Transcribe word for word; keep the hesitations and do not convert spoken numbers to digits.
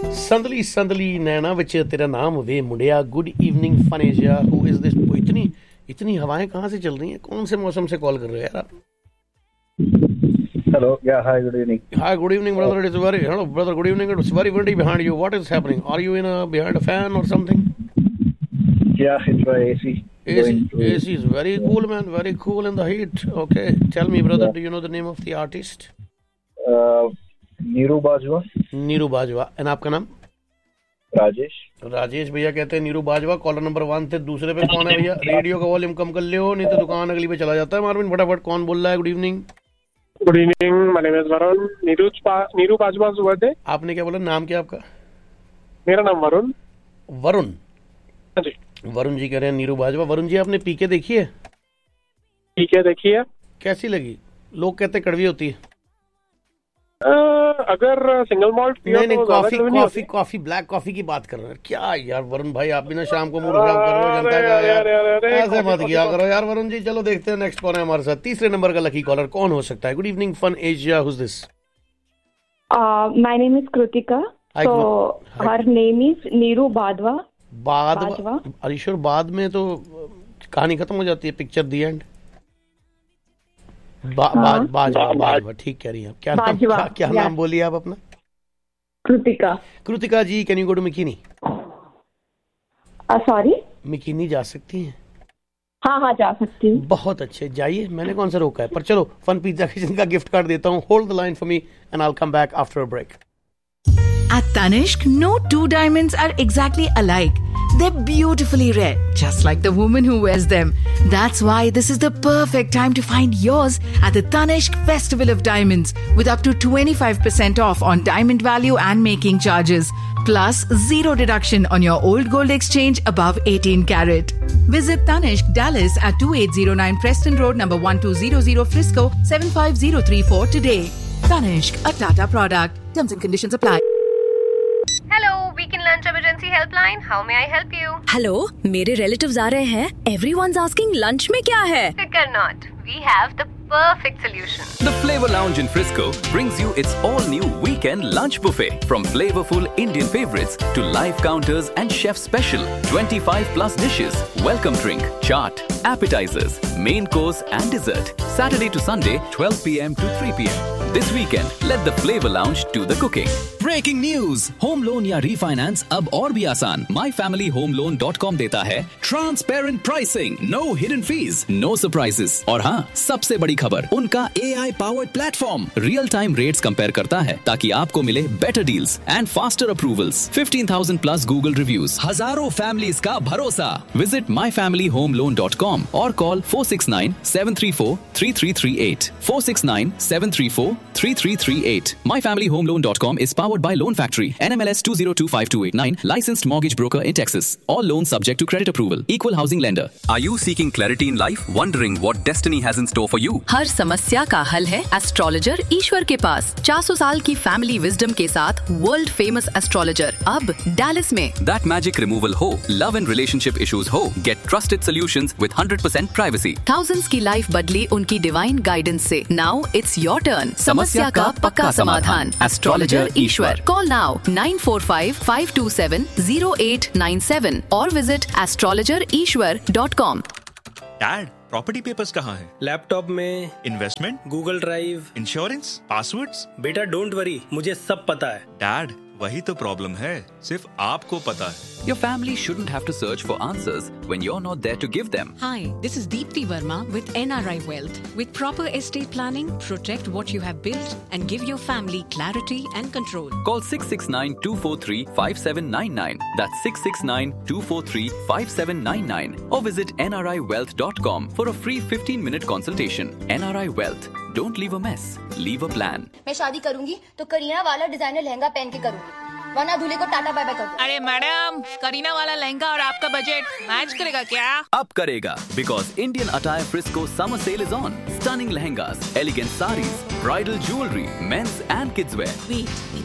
संदली संदली नैना विच तेरा नाम वे मुंडिया। Good evening फनेजिया। Who is this? इतनी इतनी हवाएं कहाँ से चल रही हैं? कौन से मौसम से कॉल कर रहे हो यार आप? Hello. Yeah. Hi. Good evening. Hi. Good evening, brother. It's very hello, brother. Good evening. It's very windy behind you. What is happening? Are you in a behind a fan or something? Yeah, it's my A C. A C, A C is very cool, man. Very cool in the heat. Okay. Tell me, brother. Do you know the name of the artist? Uh, Neeru Bajwa. Neeru Bajwa. And आपका नाम? राजेश. राजेश भैया कहते हैं Neeru Bajwa. Collar number one थे। दूसरे पे कौन है भैया? रेडियो का वॉल्यूम कम कर लियो, नहीं तो दुकान अगली पे चला जाता है। मारविन फटाफट कौन बोल रहा है? Good evening. Good evening, my name is Varun. Neeru Neeru Bajwa birthday. आपने क्या बोला? नाम क्या आपका? मेरा नाम वरुण। वरुण? हाँ जी। वरुण जी कह रहे हैं नीरू बाजवा। वरुण जी, आपने पीके देखी है? पीके देखी है। कैसी लगी? लोग कहते कड़वी होती है। आ, अगर सिंगल मॉल्ट पियो नहीं नहीं, तो coffee coffee coffee black coffee की बात कर रहे हैं। क्या यार वरुण भाई, आप भी ना शाम को मूड खराब कर रहे हो जनता का यार। ऐसे मत किया करो यार वरुण जी। चलो देखते हैं नेक्स्ट कौन है हमारे साथ। तीसरे नंबर का लकी कॉलर कौन हो सकता है? Good evening fun Asia. Who is this? My name is Kritika. So her name is Neeru Bajwa. Bajwa? अरीश्वर बाद में तो कहानी खत्म हो जाती है, पिक्चर दी एंड। बा, हाँ, बाजवा बाजवा ठीक कह रही हैं आप। क्या नाम, क्या, क्या नाम बोलिए आप अपना? कृतिका। कृतिका जी, can you go to मिकिनी? Sorry, मिकिनी जा सकती हैं? हाँ हाँ जा सकती हूँ। बहुत अच्छे, जाइए, मैंने कौन सा रोका है। पर चलो फन पिज्जा किचन का गिफ्ट कार्ड देता हूँ। Hold the line for me and I will come back after a break. At Tanishq, no two diamonds are exactly alike. They're beautifully red, just like the woman who wears them. That's why this is the perfect time to find yours at the Tanishq Festival of Diamonds, with up to twenty-five percent off on diamond value and making charges, plus zero deduction on your old gold exchange above eighteen carat. Visit Tanishq Dallas at twenty-eight oh nine Preston Road, number one two zero zero Frisco, seven five zero three four today. Tanishq, a Tata product. Terms and conditions apply. Hello, weekend lunch emergency helpline, how may I help you? Hello, मेरे relatives आ रहे हैं। Everyone's asking lunch में क्या है? फिकर not, we have the perfect solution. The Flavor Lounge in Frisco brings you its all-new weekend lunch buffet. From flavorful Indian favorites to live counters and chef special twenty-five plus dishes, welcome drink, chaat, appetizers, main course and dessert. Saturday to Sunday, twelve p m to three p m This weekend, let the Flavor Lounge do the cooking. Breaking news! Home loan या refinance अब और भी आसान। My family home loan dot com देता है transparent pricing, no hidden fees, no surprises. और हाँ, सबसे बड़ी खबर, उनका ए I powered platform real time rates compare करता है ताकि आपको मिले better deals and faster approvals. Fifteen thousand plus Google reviews, हजारों फैमिलीज का भरोसा। Visit my family home loan dot com और call four six nine seven three four three three three eight four six nine seven three four three three three eight. my family home loan dot com is powered by Loan Factory, N M L S two zero two five two eight nine, licensed mortgage broker in Texas. All loans subject to credit approval. Equal housing lender. Are you seeking clarity in life? Wondering what destiny has in store for you? हर समस्या का हल है astrologer ईश्वर के पास। चार सौ साल की family wisdom के साथ वर्ल्ड फेमस एस्ट्रोलॉजर अब डैलस में। That magic removal हो, love and relationship issues हो, get trusted solutions with one hundred percent privacy. Thousands की लाइफ बदली उनकी डिवाइन गाइडेंस से। Now it's your turn. समस्या का पक्का समाधान, astrologer Ishwar. Call now nine four five five to seven zero eight nine seven और विजिट एस्ट्रोलॉजर ईश्वर dot com. Dad, property papers कहाँ हैं? लैपटॉप में। Investment? Google drive. Insurance? Passwords? बेटा don't worry, मुझे सब पता है। डैड, वही तो प्रॉब्लम है, सिर्फ आपको पता है। Your family shouldn't have to search for answers when you're not there to give them. Hi, this is Deepti Verma with N R I Wealth. With proper estate planning, protect what you have built and give your family clarity and control. Call six six nine two four three five seven nine nine. That's six six nine two four three five seven nine nine. Or visit N R I wealth dot com for a free fifteen minute consultation. N R I Wealth. Don't leave a mess. Leave a plan. मैं शादी करूंगी तो करीना वाला designer lehenga पहन के करूंगी, वरना दूल्हे को टाटा बाय बाय कर दो। अरे मैडम, करीना वाला लहंगा और आपका बजट मैच करेगा क्या? अब करेगा, because Indian Attire Frisco summer sale is on. Stunning lehengas, elegant sarees, bridal jewelry, men's and kids wear. Wait,